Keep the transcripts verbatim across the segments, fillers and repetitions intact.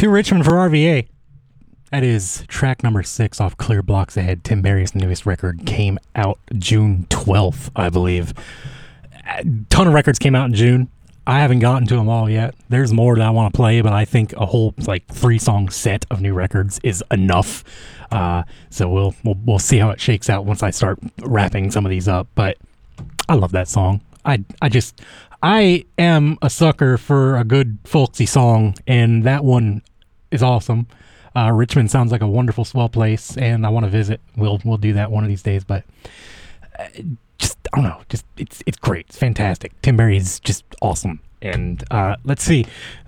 To Richmond for R V A. That is track number six off Clear Blocks Ahead. Tim Barry's newest record came out June twelfth, I believe. A ton of records came out in June. I haven't gotten to them all yet. There's more that I want to play, but I think a whole like three song set of new records is enough. Uh, so we'll, we'll we'll see how it shakes out once I start wrapping some of these up. But I love that song. I I just I am a sucker for a good folksy song, and that one is awesome. Uh, Richmond sounds like a wonderful, swell place, and I want to visit. We'll we'll do that one of these days. But uh, just I don't know, just it's it's great. It's fantastic. Tim Barry is just awesome. And uh, let's see.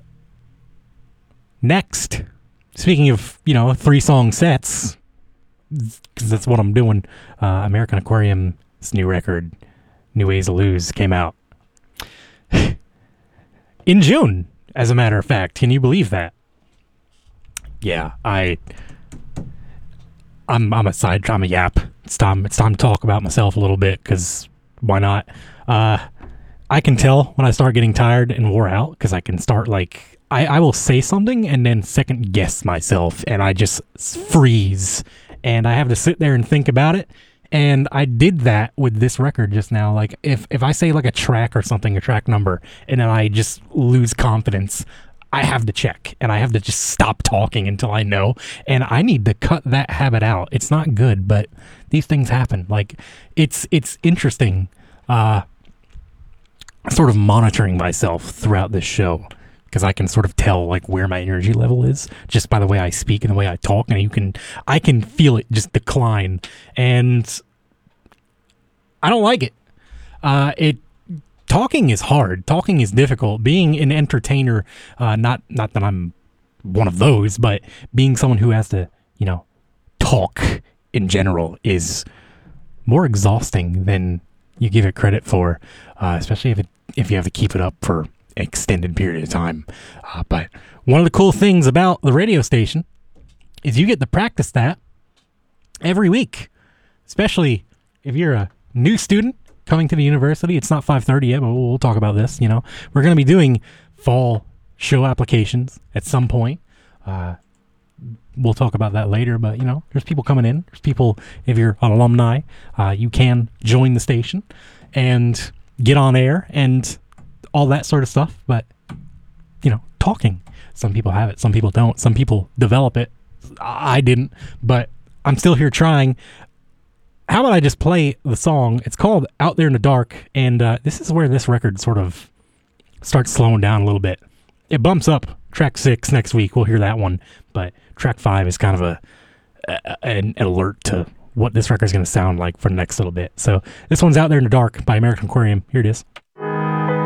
Next, speaking of you know three song sets, because that's what I'm doing. Uh, American Aquarium's new record, New Ways to Lose, came out in June. As a matter of fact, can you believe that? Yeah, I, I'm I'm a side, I'm a yap. It's time, it's time to talk about myself a little bit, because why not? Uh, I can tell when I start getting tired and wore out, because I can start like, I, I will say something and then second guess myself, and I just freeze, and I have to sit there and think about it. And I did that with this record just now. Like, if, if I say like a track or something, a track number, and then I just lose confidence, I have to check, and I have to just stop talking until I know, and I need to cut that habit out. It's not good, but these things happen. Like, it's it's interesting, uh, sort of monitoring myself throughout this show, because I can sort of tell like where my energy level is just by the way I speak and the way I talk, and you can I can feel it just decline, and I don't like it. Uh, it. Talking is hard. Talking is difficult. Being an entertainer, uh, not not that I'm one of those, but being someone who has to, you know, talk in general is more exhausting than you give it credit for, uh, especially if it, if you have to keep it up for an extended period of time. Uh, but one of the cool things about the radio station is you get to practice that every week, especially if you're a new student coming to the university. It's not five thirty yet, but we'll, we'll talk about this. You know, we're going to be doing fall show applications at some point. Uh, we'll talk about that later, but you know, there's people coming in. There's people, if you're an alumni, uh, you can join the station and get on air and all that sort of stuff. But, you know, talking, some people have it, some people don't. Some people develop it. I didn't, but I'm still here trying. How about I just play the song? It's called Out There in the Dark, and uh, this is where this record sort of starts slowing down a little bit. It bumps up track six next week. We'll hear that one, but track five is kind of a, a an alert to what this record is going to sound like for the next little bit. So this one's Out There in the Dark by American Aquarium. Here it is.